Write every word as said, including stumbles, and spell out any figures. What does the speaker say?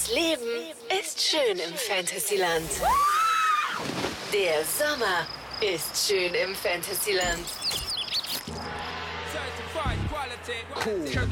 Das Leben ist schön im Fantasyland. Der Sommer ist schön im Fantasyland. Cool.